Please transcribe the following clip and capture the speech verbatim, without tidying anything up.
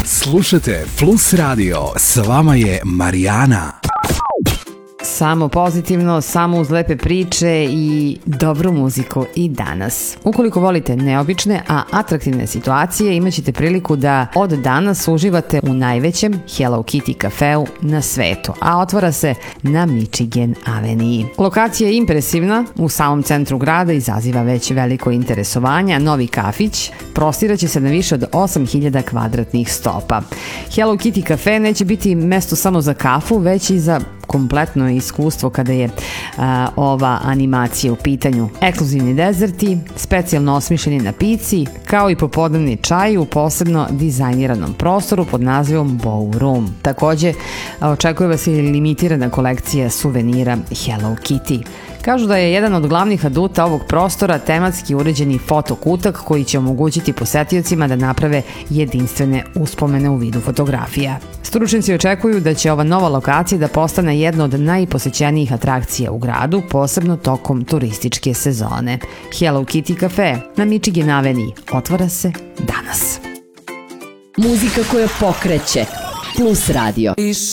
Slušajte Plus Radio, s vama je Marijana. Samo pozitivno, samo uz lepe priče i dobru muziku i danas. Ukoliko volite neobične, a atraktivne situacije, imaćete priliku da od danas uživate u najvećem Hello Kitty kafeu na svetu, a otvara se na Michigan Avenue. Lokacija je impresivna, u samom centru grada izaziva već veliko interesovanje, a novi kafić prostiraće se na više od osam hiljada kvadratnih stopa. Hello Kitty kafe neće biti mesto samo za kafu, već i za kompletno iskustvo kada je a, ova animacija u pitanju. Ekskluzivni dezerti, specijalno osmišljeni napici, kao i popodnevni čaj u posebno dizajniranom prostoru pod nazivom Bow Room. Takođe, očekuje vas i limitirana kolekcija suvenira Hello Kitty. Kažu da je jedan od glavnih aduta ovog prostora tematski uređeni fotokutak koji će omogućiti posetiocima da naprave jedinstvene uspomene u vidu fotografija. Stručnjaci očekuju da će ova nova lokacija da postane jedna od najposećenijih atrakcija u gradu, posebno tokom turističke sezone. Hello Kitty kafe na Michigan Avenue otvara se danas. Muzika koja pokreće. Plus Radio.